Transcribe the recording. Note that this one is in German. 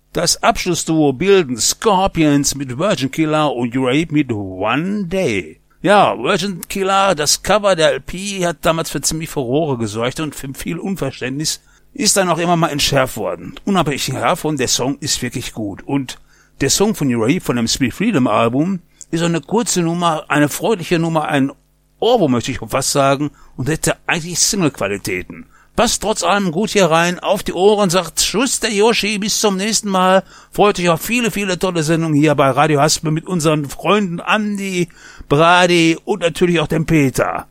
Das Abschlussduo bilden Scorpions mit Virgin Killer und Uriah mit One Day. Ja, Virgin Killer, das Cover der LP hat damals für ziemlich Furore gesorgt und für viel Unverständnis ist dann auch immer mal entschärft worden. Unabhängig davon, der Song ist wirklich gut. Und der Song von Uriah von dem Sweet Freedom Album ist eine kurze Nummer, eine freundliche Nummer, ein Ohrwurm möchte ich fast sagen und hätte eigentlich Single-Qualitäten. Passt trotz allem gut hier rein, auf die Ohren, sagt Tschüss der Yoshi, bis zum nächsten Mal. Freut euch auf viele, viele tolle Sendungen hier bei Radio Haspe mit unseren Freunden Andi, Brady und natürlich auch dem Peter.